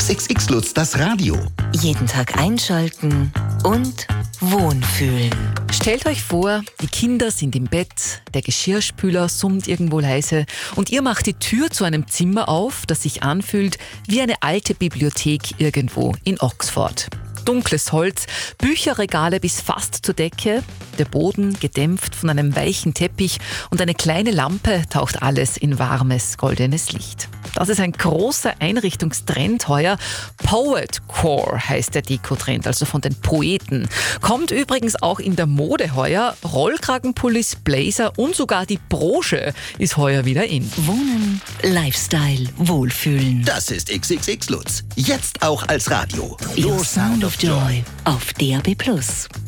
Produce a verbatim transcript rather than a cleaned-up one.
X X X Lutz, das Radio. Jeden Tag einschalten und wohnfühlen. Stellt euch vor, die Kinder sind im Bett, der Geschirrspüler summt irgendwo leise und ihr macht die Tür zu einem Zimmer auf, das sich anfühlt wie eine alte Bibliothek irgendwo in Oxford. Dunkles Holz, Bücherregale bis fast zur Decke, der Boden gedämpft von einem weichen Teppich und eine kleine Lampe taucht alles in warmes, goldenes Licht. Das ist ein großer Einrichtungstrend heuer. Poetcore heißt der Dekotrend, also von den Poeten. Kommt übrigens auch in der Mode heuer. Rollkragenpullis, Blazer und sogar die Broche ist heuer wieder in. Wohnen, Lifestyle, Wohlfühlen. Das ist X X X Lutz. Jetzt auch als Radio. Your Sound of Joy auf D A B Plus.